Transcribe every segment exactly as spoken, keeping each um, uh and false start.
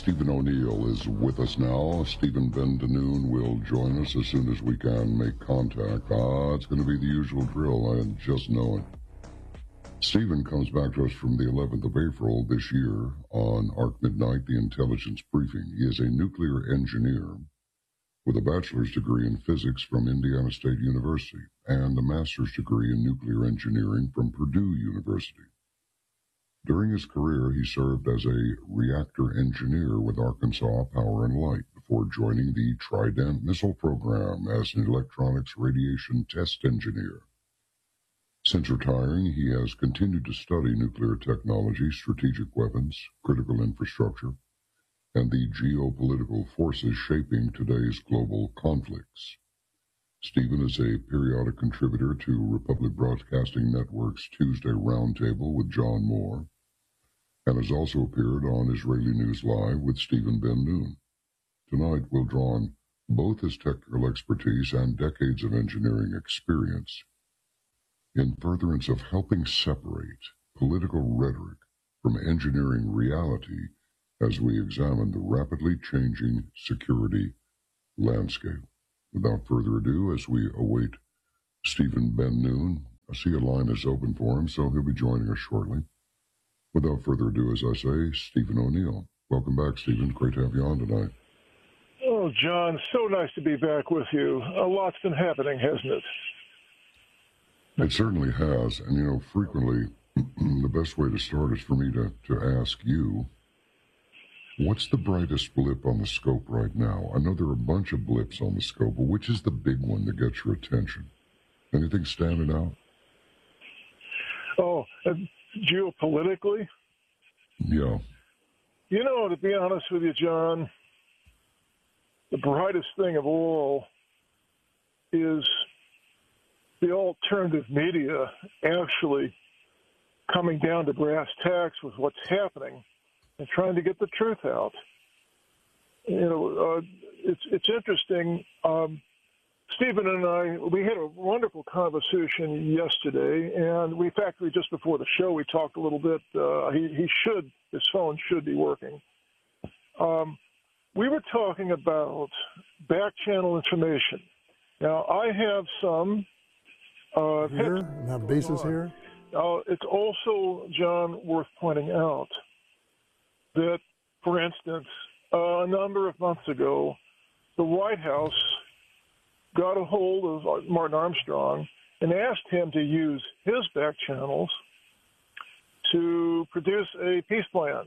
Stephen O'Neill is with us now. Stephen Ben DeNoon will join us as soon as we can make contact. Ah, it's going to be the usual drill, I just know it. Stephen comes back to us from the eleventh of April this year on Arc Midnight, the intelligence briefing. He is a nuclear engineer with a bachelor's degree in physics from Indiana State University and a master's degree in nuclear engineering from Purdue University. During his career, he served as a reactor engineer with Arkansas Power and Light before joining the Trident missile program as an electronics radiation test engineer. Since retiring, he has continued to study nuclear technology, strategic weapons, critical infrastructure, and the geopolitical forces shaping today's global conflicts. Stephen is a periodic contributor to Republic Broadcasting Network's Tuesday Roundtable with John Moore, and has also appeared on Israeli News Live with Stephen Ben Noon. Tonight, we'll draw on both his technical expertise and decades of engineering experience in furtherance of helping separate political rhetoric from engineering reality as we examine the rapidly changing security landscape. Without further ado, as we await Stephen Ben Noon, I see a line is open for him, so he'll be joining us shortly. Without further ado, as I say, Stephen O'Neill. Welcome back, Stephen. Great to have you on tonight. Oh, John, so nice to be back with you. A lot's been happening, hasn't it? It certainly has. And, you know, frequently, the best way to start is for me to, to ask you, what's the brightest blip on the scope right now? I know there are a bunch of blips on the scope, but which is the big one that gets your attention? Anything standing out? Oh, uh, geopolitically? Yeah. You know, to be honest with you, John, the brightest thing of all is the alternative media actually coming down to brass tacks with what's happening and trying to get the truth out. You know, uh, it's it's interesting. Um, Stephen and I, we had a wonderful conversation yesterday, and we, in fact, we just before the show, we talked a little bit. Uh, he, he should, his phone should be working. Um, we were talking about back channel information. Now, I have some. Uh, here, and have bases here. Uh, it's also, John, worth pointing out that, for instance, uh, a number of months ago, the White House got a hold of Martin Armstrong and asked him to use his back channels to produce a peace plan.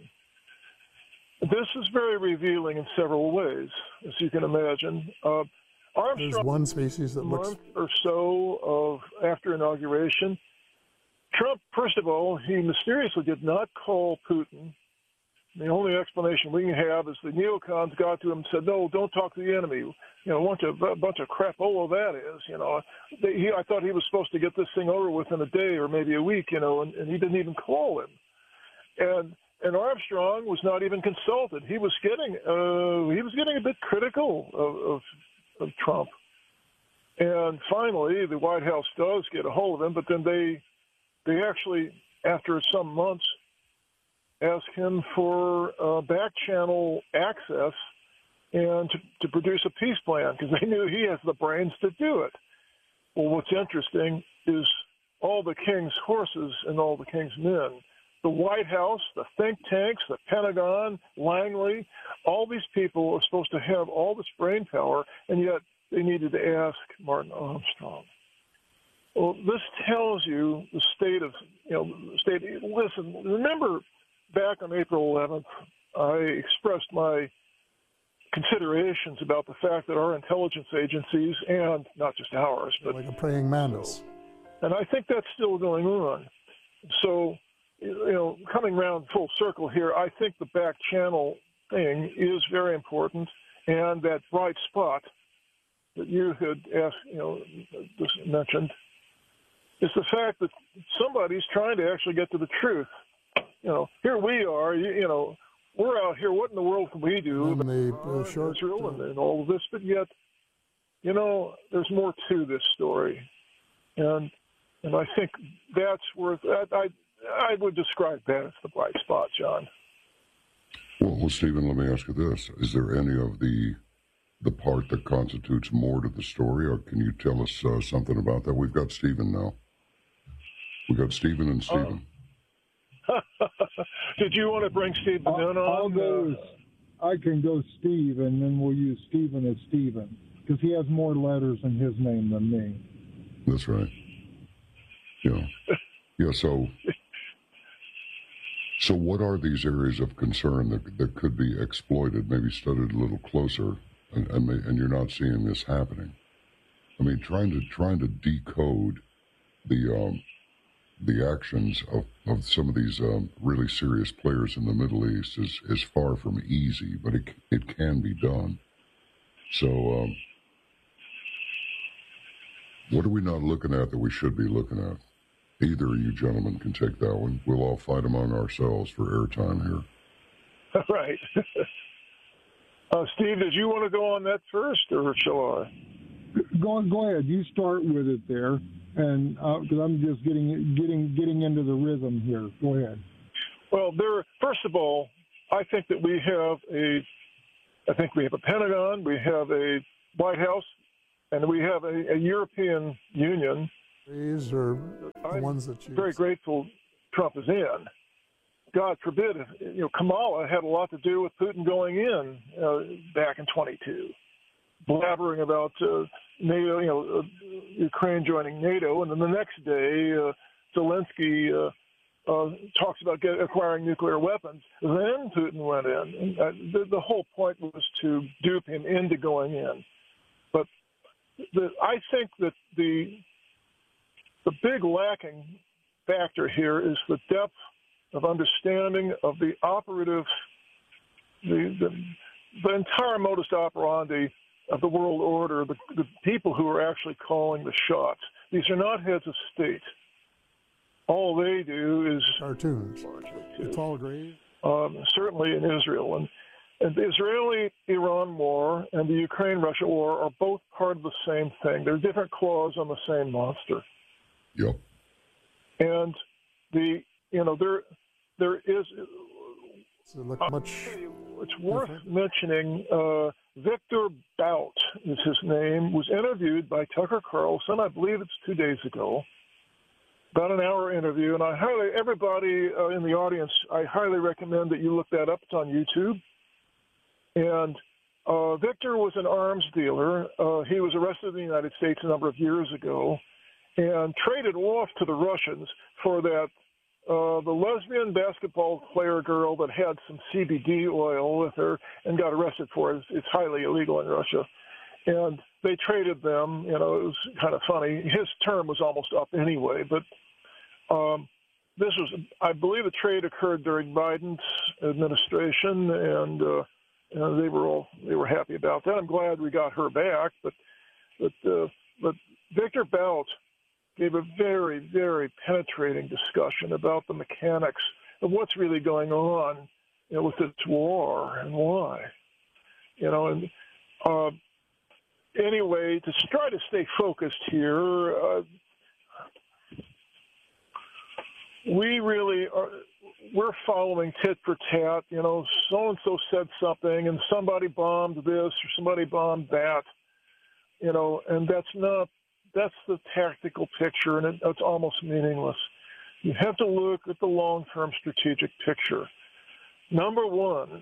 This is very revealing in several ways, as you can imagine. Uh, Armstrong, There's one species that a looks... month or so of after inauguration, Trump, first of all, he mysteriously did not call Putin. The only explanation we can have is the neocons got to him and said, no, don't talk to the enemy. You know, a bunch of, a bunch of crap. Oh, well, that is, you know. They, he, I thought he was supposed to get this thing over with in a day or maybe a week, you know, and, and he didn't even call him. And and Armstrong was not even consulted. He was getting uh, he was getting a bit critical of, of, of Trump. And finally, the White House does get a hold of him, but then they they actually, after some months, ask him for uh, back channel access and to, to produce a peace plan because they knew he has the brains to do it. Well, what's interesting is all the king's horses and all the king's men, the White House, the think tanks, the Pentagon, Langley, all these people are supposed to have all this brain power, and yet they needed to ask Martin Armstrong. Well, this tells you the state of, you know, state. Listen, remember back on April eleventh, I expressed my considerations about the fact that our intelligence agencies, and not just ours, but like a praying mantis. And I think that's still going on. So, you know, coming around full circle here, I think the back channel thing is very important, and that bright spot that you had asked, you know, just mentioned, is the fact that somebody's trying to actually get to the truth. You know, here we are, you, you know, we're out here, what in the world can we do And the, about uh, short, Israel and, and all of this, but yet, you know, there's more to this story. And and I think that's worth, I, I, I would describe that as the bright spot, John. Well, Well, Stephen, let me ask you this. Is there any of the the part that constitutes more to the story, or can you tell us uh, something about that? We've got Stephen now. We've got Stephen and Stephen. Uh, did you want to bring Stephen I'll, in I'll on? go. Uh, As, I can go Steve, and then we'll use Stephen as Stephen because he has more letters in his name than me. That's right. Yeah. Yeah. So. So what are these areas of concern that that could be exploited, maybe studied a little closer, and and, may, and you're not seeing this happening? I mean, trying to trying to decode the um, the actions of, of some of these um, really serious players in the Middle East is, is far from easy, but it it can be done. So, um, what are we not looking at that we should be looking at? Either of you gentlemen can take that one. We'll all fight among ourselves for airtime here. Right. uh, Steve, did you want to go on that first, or shall I? Go go ahead. You start with it there, and because uh, I'm just getting getting getting into the rhythm here. Go ahead. Well, there. First of all, I think that we have a. I think we have a Pentagon, we have a White House, and we have a, a European Union. These are the I'm ones that you... very grateful Trump is in. God forbid, if, you know, Kamala had a lot to do with Putin going in uh, back in twenty-two, blabbering about uh, NATO, you know, uh, Ukraine joining NATO, and then the next day, uh, Zelensky uh, uh, talks about get, acquiring nuclear weapons. Then Putin went in. And, uh, the, the whole point was to dupe him into going in. But the, I think that the The big lacking factor here is the depth of understanding of the operative, the, the, the entire modus operandi of the world order, the, the people who are actually calling the shots. These are not heads of state. All they do is cartoons. It's all great. Um, certainly in Israel. And, and the Israeli-Iran war and the Ukraine-Russia war are both part of the same thing. They're different claws on the same monster. Yep. And the you know there there is. Does it look much? It's worth different? mentioning. Uh, Victor Bout is his name. Was interviewed by Tucker Carlson. I believe it's two days ago. About an hour interview, and I highly everybody uh, in the audience. I highly recommend that you look that up. It's on YouTube. And uh, Victor was an arms dealer. Uh, he was arrested in the United States a number of years ago, and traded off to the Russians for that uh, the lesbian basketball player girl that had some C B D oil with her and got arrested for it. It's, it's highly illegal in Russia. And they traded them. You know, it was kind of funny. His term was almost up anyway, but um, this was, I believe the trade occurred during Biden's administration, and uh, you know, they were all, they were happy about that. I'm glad we got her back, but, but, uh, but Victor Bout gave a very, very penetrating discussion about the mechanics of what's really going on, you know, with this war and why. You know, and uh, anyway, to try to stay focused here, uh, we really are, we're following tit for tat. You know, so-and-so said something, and somebody bombed this or somebody bombed that, you know, and that's not, that's the tactical picture, and it, it's almost meaningless. You have to look at the long-term strategic picture. Number one,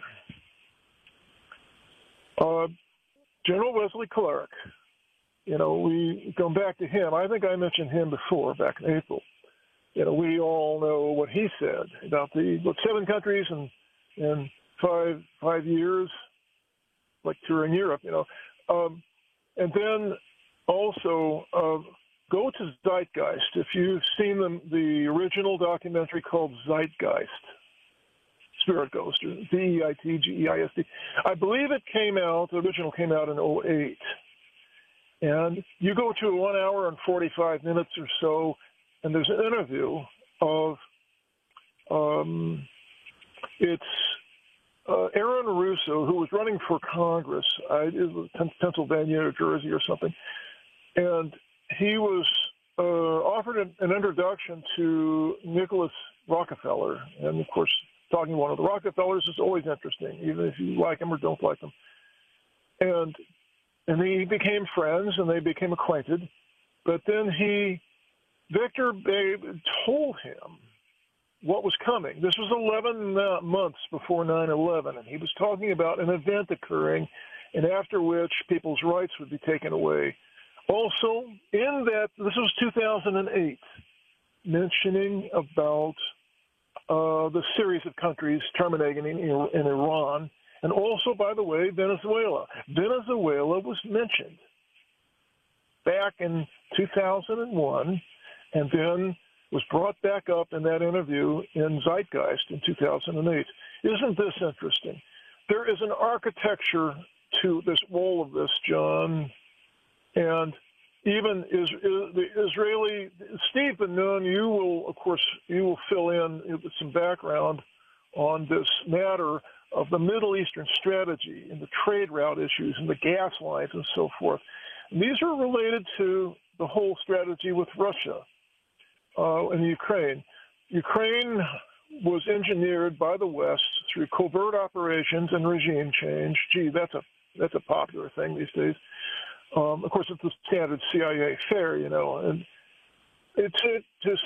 uh, General Wesley Clark, you know, we going back to him, I think I mentioned him before back in April. You know, we all know what he said about the what, seven countries in, in five five years, like touring Europe, you know. Um, and then also uh, go to Zeitgeist. If you've seen the, the original documentary called Zeitgeist, Spirit Ghost, Z E I T G E I S T. I believe it came out, the original came out in oh eight. And you go to one hour and forty-five minutes or so, and there's an interview of, um, it's uh, Aaron Russo, who was running for Congress, uh, it was Pennsylvania or Jersey or something, and he was uh, offered an, an introduction to Nicholas Rockefeller, and of course, talking to one of the Rockefellers is always interesting, even if you like them or don't like them. And and they became friends and they became acquainted. But then he, Victor Babe, told him what was coming. This was eleven uh, months before nine eleven, and he was talking about an event occurring, and after which people's rights would be taken away. Also, in that, this was two thousand eight, mentioning about uh, the series of countries terminating in, in Iran, and also, by the way, Venezuela. Venezuela was mentioned back in two thousand one, and then was brought back up in that interview in Zeitgeist in two thousand eight. Isn't this interesting? There is an architecture to this, all of this, John, and even is, is the Israeli, Steve Ben-Nun, you will, of course, you will fill in with some background on this matter of the Middle Eastern strategy and the trade route issues and the gas lines and so forth. And these are related to the whole strategy with Russia uh, and Ukraine. Ukraine was engineered by the West through covert operations and regime change. Gee, that's a that's a popular thing these days. Um, of course, it's the standard C I A fare, you know, and it's to, to